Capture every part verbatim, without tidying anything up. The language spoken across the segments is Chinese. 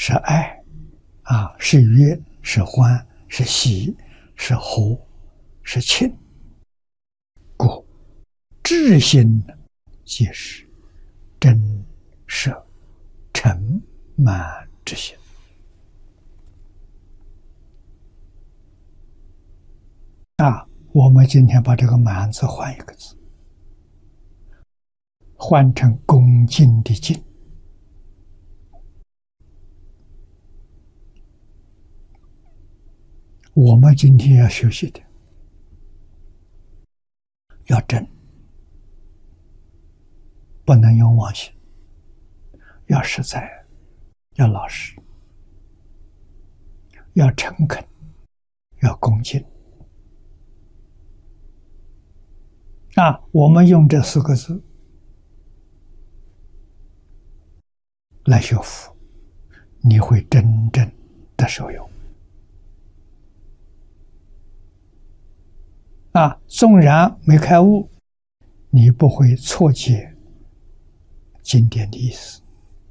是爱啊，是悦，是欢，是喜，是和，是亲。故至心即是真实诚满之心。啊，我们今天把这个满字换一个字，换成恭敬的敬。我们今天要学习的，要真，不能用妄心，要实在，要老实，要诚恳，要恭敬。啊，我们用这四个字来学佛，你会真正的受用。啊，纵然没开悟，你不会错解经典的意思。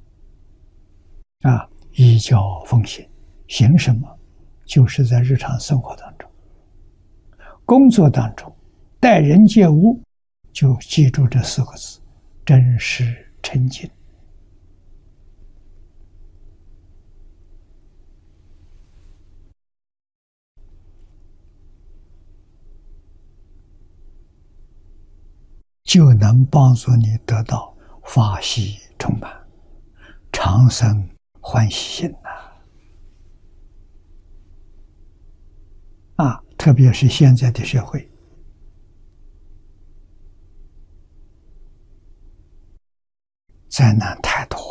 啊，依教奉行，行什么？就是在日常生活当中、工作当中、待人接物，就记住这四个字：真实诚敬。就能帮助你得到法喜充满、长生欢喜心呐！啊，特别是现在的社会，灾难太多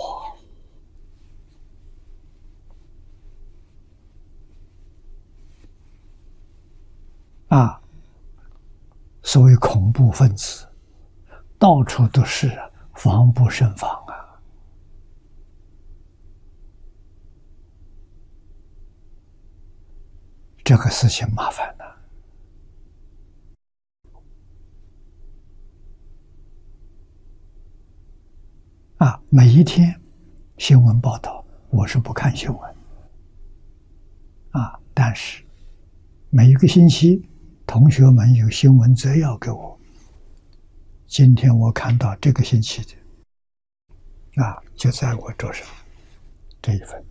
啊！所谓恐怖分子，到处都是，防不胜防啊！这个事情麻烦了啊！每一天新闻报道，我是不看新闻啊，但是每一个星期，同学们有新闻摘要给我。今天我看到这个星期的，啊，就在我桌上这一份，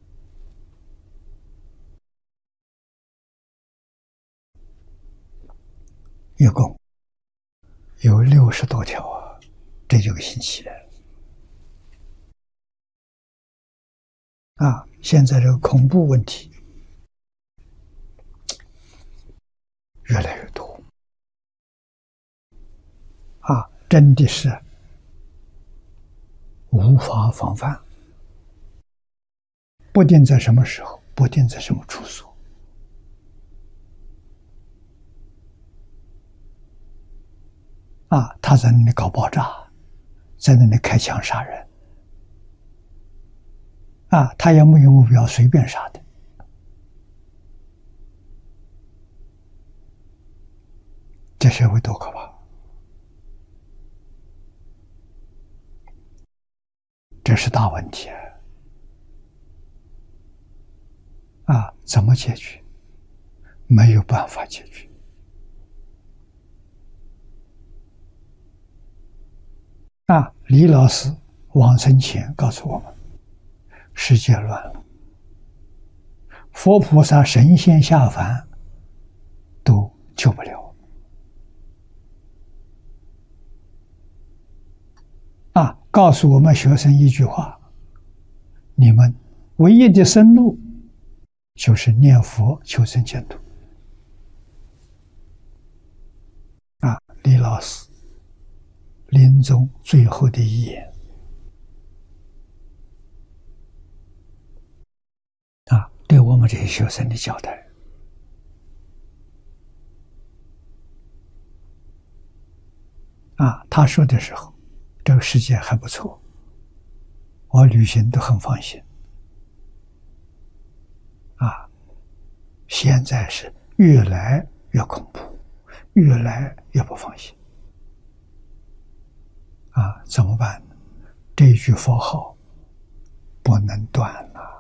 一共有六十多条啊，这一个星期啊，现在这个恐怖问题越来越多。啊，真的是无法防范，不定在什么时候，不定在什么处所。啊，他在那里搞爆炸，在那里开枪杀人。啊，他也没有目标，随便杀的。这社会多可怕！这是大问题啊！怎么解决？没有办法解决啊！李老师往生前告诉我们：世界乱了，佛菩萨、神仙下凡都救不了啊！告诉我们学生一句话：你们唯一的生路就是念佛求生净土。啊，李老师临终最后的遗言啊，对我们这些学生的交代啊，他说的时候，这个世界还不错，我旅行都很放心啊。现在是越来越恐怖，越来越不放心啊！怎么办呢？这一句佛号不能断了。